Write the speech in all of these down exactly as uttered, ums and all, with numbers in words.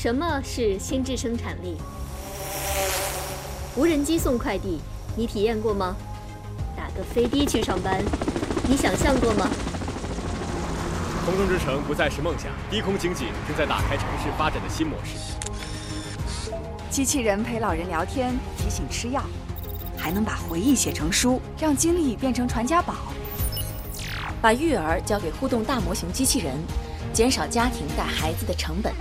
什么是心智生产力？无人机送快递，你体验过吗？打个飞的去上班，你想象过吗？ 空中之城不再是梦想，低空经济正在打开城市发展的新模式。 机器人陪老人聊天，提醒吃药，还能把回忆写成书，让经历变成传家宝。 把育儿交给互动大模型机器人，减少家庭带孩子的成本。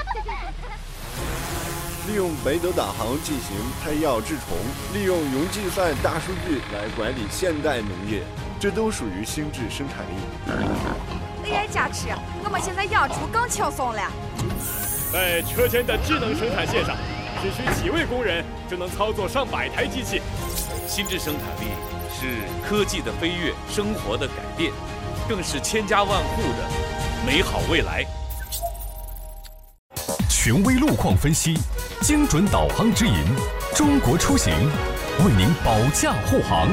利用北斗导航进行配药治虫，利用云计算大数据来管理现代农业，这都属于心智生产力。 A I 加持，我们现在养猪更轻松了。 在车间的智能生产线上，只需几位工人就能操作上百台机器。 心智生产力是科技的飞跃，生活的改变，更是千家万户的美好未来。 权威路况分析，精准导航指引，中国出行为您保驾护航。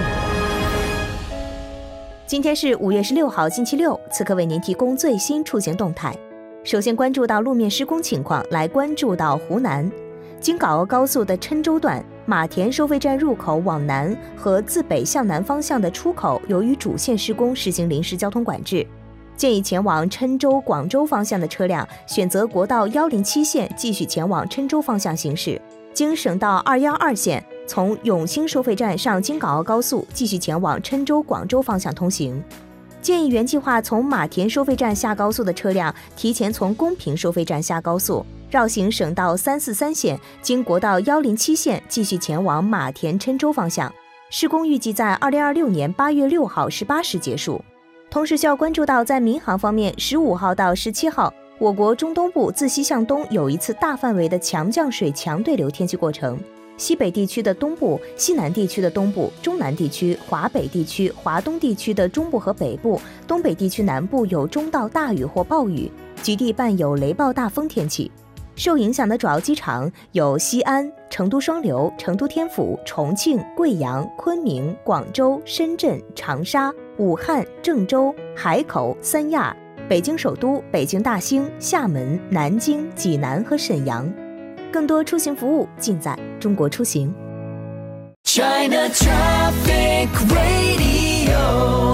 今天是五月十六号星期六，此刻为您提供最新出行动态。首先关注到路面施工情况，来关注到湖南京港澳高速的郴州段马田收费站入口往南和自北向南方向的出口，由于主线施工实行临时交通管制，建议前往郴州、广州方向的车辆选择国道一零七线继续前往郴州方向行驶，经省道二一二线从永兴收费站上京港澳高速继续前往郴州、广州方向通行。建议原计划从马田收费站下高速的车辆提前从公平收费站下高速，绕行省道三四三线，经国道一零七线继续前往马田郴州方向。施工预计在二零二六年八月六号十八时结束。同时需要关注到，在民航方面，十五号到十七号，我国中东部自西向东有一次大范围的强降水强对流天气过程。西北地区的东部、西南地区的东部、中南地区、华北地区、华东地区的中部和北部、东北地区南部有中到大雨或暴雨，局地伴有雷暴大风天气。受影响的主要机场有西安、成都双流、成都天府、重庆、贵阳、昆明、广州、深圳、长沙、武汉、郑州、海口、三亚、北京首都、北京大兴、厦门、南京、济南和沈阳。更多出行服务尽在中国出行。 China Traffic Radio，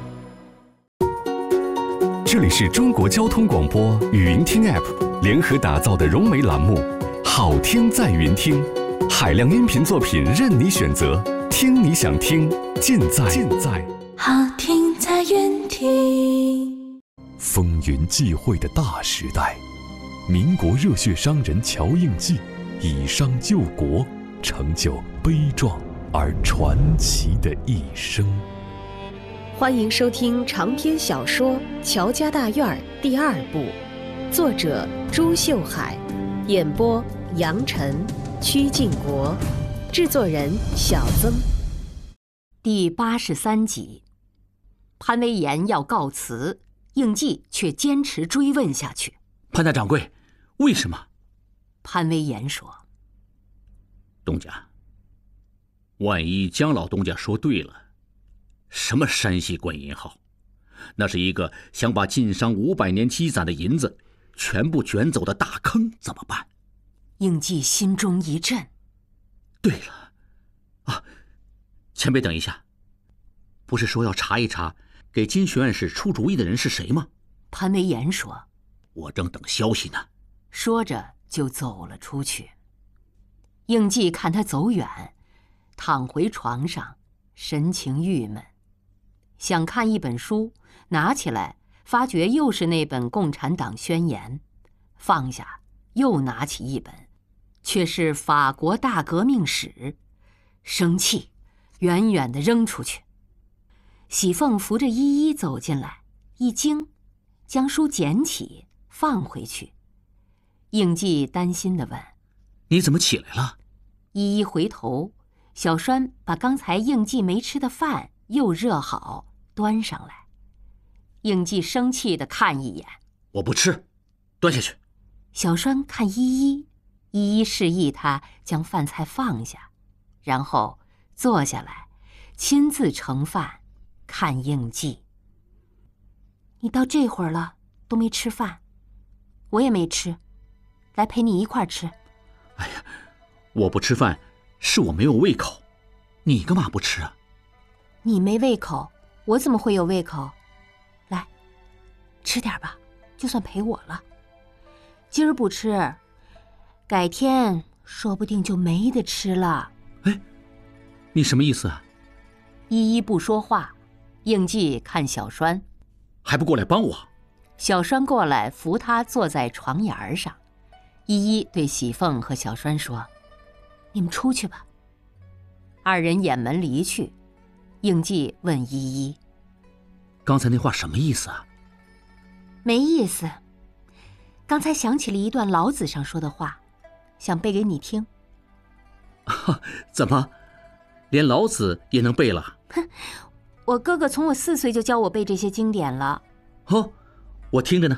这里是中国交通广播与云听 App 联合打造的融媒栏目，好听在云听，海量音频作品任你选择，听你想听，尽在尽在好听在云听。 风云际会的大时代，民国热血商人乔应记以商救国，成就悲壮而传奇的一生。 欢迎收听长篇小说《乔家大院》第二部，作者朱秀海，演播杨晨、曲靖国，制作人小曾。 第八十三集，潘威严要告辞，应记却坚持追问下去。 潘大掌柜，为什么？ 潘威严说： 东家，万一姜老东家说对了，什么山西官银号，那是一个想把晋商五百年积攒的银子全部卷走的大坑，怎么办？ 应记心中一震。 对了，啊，前辈等一下，不是说要查一查给金学院士出主意的人是谁吗？ 潘威严说： 我正等消息呢。 说着就走了出去。应记看他走远，躺回床上，神情郁闷，想看一本书，拿起来发觉又是那本《共产党宣言》，放下又拿起一本，却是法国大革命史，生气，远远地扔出去。喜凤扶着依依走进来，一惊，将书捡起放回去。应记担心地问： 你怎么起来了？ 依依回头，小栓把刚才应记没吃的饭又热好端上来。应记生气地看一眼： 我不吃，端下去。 小栓看依依，依依示意他将饭菜放下，然后坐下来亲自盛饭看应记。你到这会儿了都没吃饭，我也没吃。 来陪你一块儿吃。 哎呀，我不吃饭是我没有胃口，你干嘛不吃啊？ 你没胃口，我怎么会有胃口？来，吃点吧，就算陪我了。今儿不吃，改天说不定就没得吃了。 哎，你什么意思啊？ 依依不说话，应季看小栓， 还不过来帮我？ 小栓过来扶他坐在床沿上，依依对喜凤和小栓说：“你们出去吧。”二人掩门离去。应季问依依：“ 刚才那话什么意思啊？”“ 没意思。刚才想起了一段老子上说的话，想背给你听。”“ 怎么，连老子也能背了？”“ 哼，我哥哥从我四岁就教我背这些经典了。”“ 哦，我听着呢。”“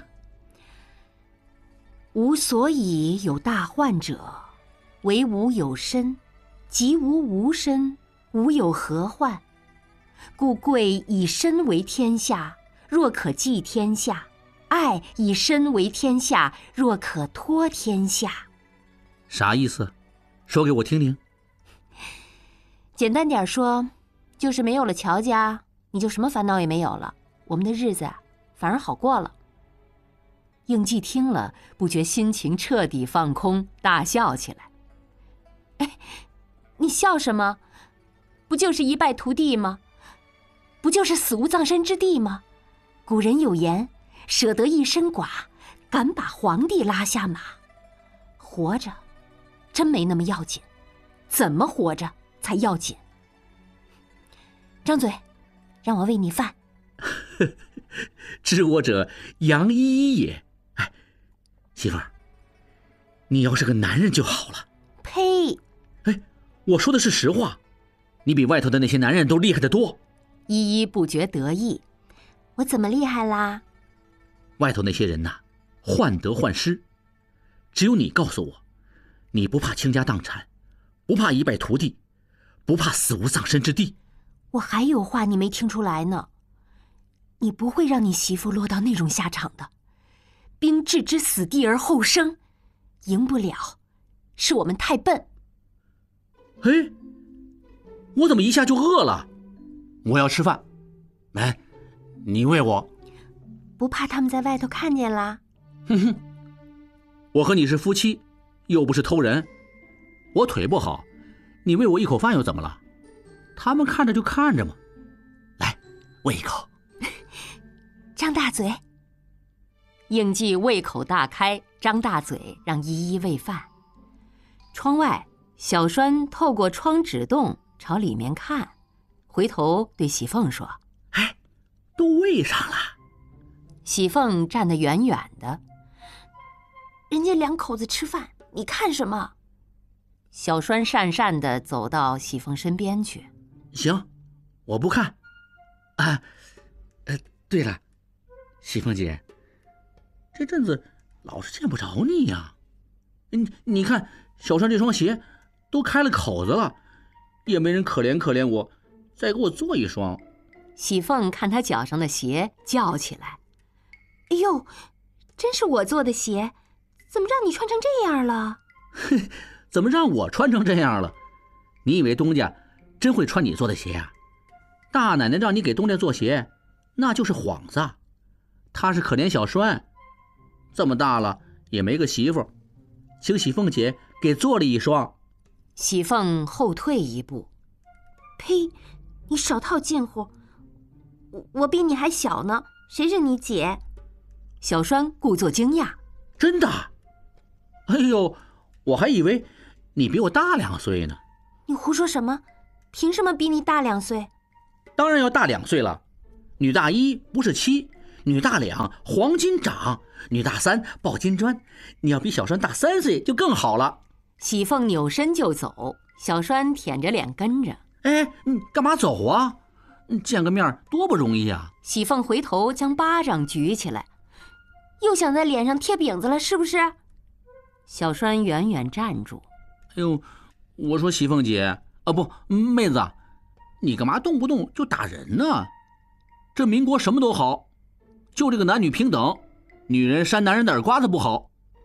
吾所以有大患者，惟吾有身；及吾无身，吾有何患？故贵以身为天下，若可寄天下；爱以身为天下，若可托天下。”“ 啥意思？说给我听听。”“ 简单点说，就是没有了乔家，你就什么烦恼也没有了，我们的日子啊，反而好过了。”应季听了，不觉心情彻底放空，大笑起来。“哎，你笑什么？不就是一败涂地吗？不就是死无葬身之地吗？古人有言，舍得一身剐，敢把皇帝拉下马。活着真没那么要紧，怎么活着才要紧。张嘴，让我喂你饭。”“ 知我者杨依依也。哎，媳妇儿，你要是个男人就好了。”“ 呸！ 哎，我说的是实话，你比外头的那些男人都厉害得多。” 依依不觉得意：“我怎么厉害啦？”“ 外头那些人呐、啊，患得患失，只有你告诉我，你不怕倾家荡产，不怕一败涂地，不怕死无葬身之地。”“ 我还有话你没听出来呢，你不会让你媳妇落到那种下场的。兵置之死地而后生，赢不了，是我们太笨。”“ 哎，我怎么一下就饿了？我要吃饭，来，你喂我。”“ 不怕他们在外头看见啦？”“ 哼哼，我和你是夫妻，又不是偷人。我腿不好，你喂我一口饭又怎么了？他们看着就看着嘛。来，喂一口。”“ 张大嘴。”应季胃口大开，张大嘴让依依喂饭。窗外，小栓透过窗纸洞朝里面看，回头对喜凤说：“ 哎，都喂上了。” 喜凤站得远远的：“人家两口子吃饭，你看什么？”小栓讪讪地走到喜凤身边去：“ 行，我不看。啊，呃，对了，喜凤姐，这阵子老是见不着你呀。你你看，小栓这双鞋都开了口子了，也没人可怜可怜我，再给我做一双。” 喜凤看他脚上的鞋，叫起来：“哎呦，真是我做的鞋，怎么让你穿成这样了？”“ 怎么让我穿成这样了？你以为东家真会穿你做的鞋呀、啊？大奶奶让你给东家做鞋，那就是幌子。她是可怜小栓，这么大了也没个媳妇，请喜凤姐给做了一双。” 喜凤后退一步：“呸！你少套近乎，我我比你还小呢，谁是你姐？”小栓故作惊讶：“ 真的？哎呦，我还以为你比我大两岁呢。”“ 你胡说什么？凭什么比你大两岁？”“ 当然要大两岁了，女大一不是七，女大两黄金掌，女大三抱金砖，你要比小栓大三岁就更好了。” 喜凤扭身就走，小栓舔着脸跟着。 “哎，你干嘛走啊？见个面多不容易啊！” 喜凤回头将巴掌举起来：“又想在脸上贴饼子了是不是？”小栓远远站住：“ 哎呦，我说喜凤姐啊，不，妹子，你干嘛动不动就打人呢？这民国什么都好，就这个男女平等，女人扇男人的耳刮子不好。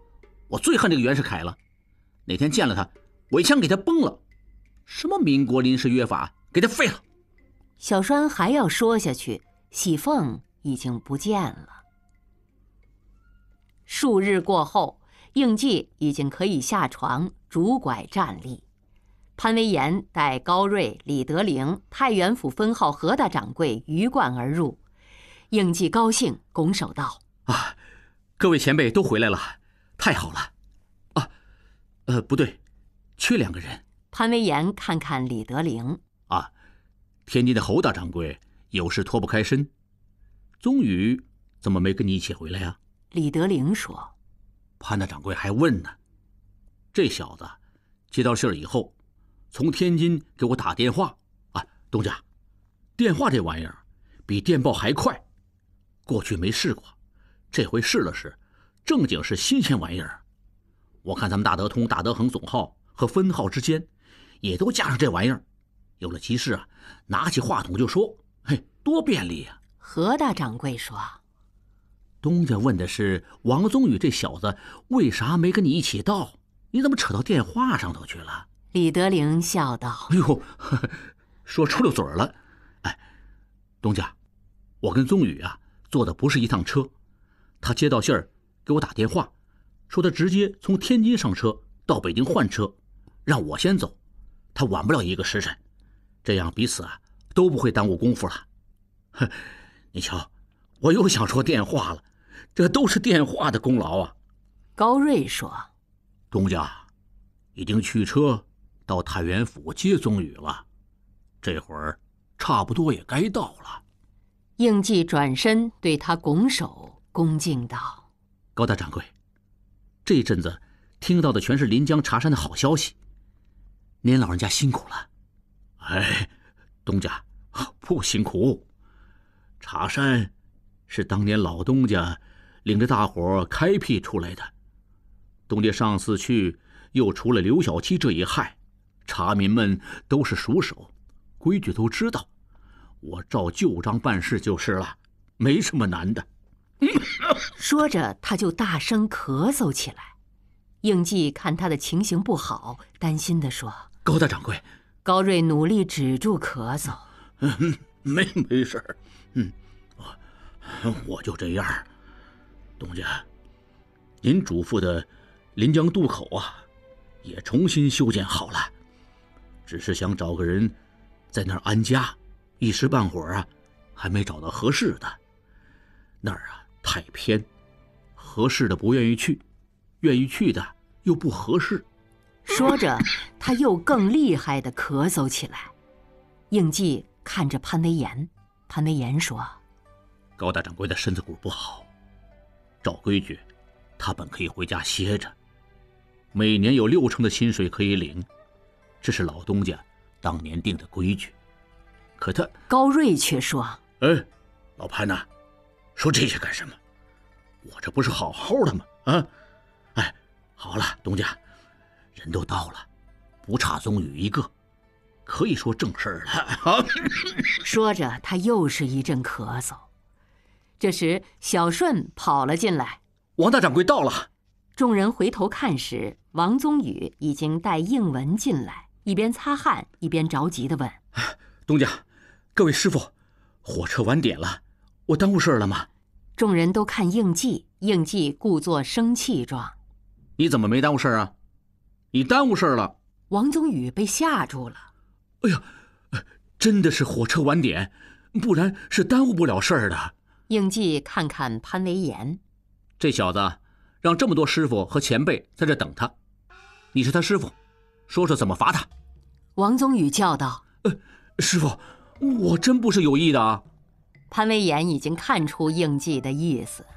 我最恨这个袁世凯了。哪天见了他，我一枪给他崩了。什么民国临时约法，给他废了。 小栓还要说下去，喜凤已经不见了。数日过后，应季已经可以下床拄拐站立。潘威严带高瑞、李德龄、太原府分号何大掌柜鱼贯而入。应季高兴，拱手道：“ 啊，各位前辈都回来了，太好了！啊，呃，不对，缺两个人。” 潘威严看看李德龄， 啊，天津的侯大掌柜有事脱不开身，宗宇怎么没跟你一起回来呀？ 李德龄说：“ 潘大掌柜还问呢，这小子接到信儿以后，从天津给我打电话啊，东家，电话这玩意儿比电报还快，过去没试过，这回试了试，正经是新鲜玩意儿。我看咱们大德通、大德恒总号和分号之间也都加上这玩意儿，有了急事啊，拿起话筒就说，嘿，多便利呀！” 何大掌柜说：“ 东家问的是王宗宇这小子为啥没跟你一起到？你怎么扯到电话上头去了？” 李德龄笑道：“ 哎呦，说出溜嘴了。哎，东家，我跟宗宇啊坐的不是一趟车，他接到信儿给我打电话，说他直接从天津上车到北京换车，让我先走，他晚不了一个时辰，这样彼此啊都不会耽误功夫了。哼，你瞧，我又想说电话了，这都是电话的功劳啊。” 高瑞说：“ 东家已经驱车到太原府接宗宇了，这会儿差不多也该到了。” 应季转身对他拱手恭敬道：“ 高大掌柜，这阵子听到的全是临江茶山的好消息，您老人家辛苦了。”“哎，东家不辛苦，茶山是当年老东家领着大伙开辟出来的。东家上次去又除了刘小七这一害，茶民们都是熟手，规矩都知道，我照旧章办事就是了，没什么难的。” 说着他就大声咳嗽起来。应季看他的情形不好，担心地说：“ 高大掌柜。” 高瑞努力止住咳嗽：“ 嗯，没没事儿，嗯，我我就这样。东家，您嘱咐的临江渡口啊，也重新修建好了，只是想找个人在那儿安家，一时半会儿啊，还没找到合适的。那儿啊太偏，合适的不愿意去，愿意去的又不合适。” 说着，他又更厉害地咳嗽起来。应季看着潘威严，潘威严说：“ 高大掌柜的身子骨不好，照规矩，他本可以回家歇着，每年有六成的薪水可以领，这是老东家当年定的规矩。可他……” 高瑞却说：“ 哎，老潘呐、啊，说这些干什么？我这不是好好的吗？啊，哎，好了，东家，人都到了，不差宗宇一个，可以说正事儿了。” 说着，他又是一阵咳嗽。这时，小顺跑了进来：“ 王大掌柜到了。” 众人回头看时，王宗宇已经带应文进来，一边擦汗一边着急地问：“ 东家，各位师傅，火车晚点了，我耽误事儿了吗？” 众人都看应季，应季故作生气状：“ 你怎么没耽误事儿啊？你耽误事儿了。” 王宗宇被吓住了：“ 哎呀，真的是火车晚点，不然是耽误不了事儿的。” 应季看看潘威严：“ 这小子让这么多师傅和前辈在这等他，你是他师傅，说说怎么罚他。” 王宗宇叫道：“ 呃，师傅，我真不是有意的啊。” 潘威严已经看出应季的意思，